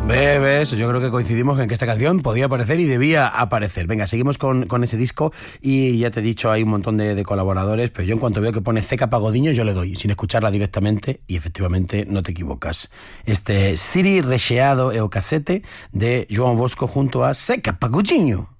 ¿Ves? Yo creo que coincidimos en que esta canción podía aparecer y debía aparecer. Venga, seguimos con ese disco y ya te he dicho, hay un montón de colaboradores, pero yo en cuanto veo que pone Zeca Pagodinho, yo le doy, sin escucharla directamente, y efectivamente no te equivocas. Este Siri Recheado e o Casete de João Bosco junto a Zeca Pagodinho.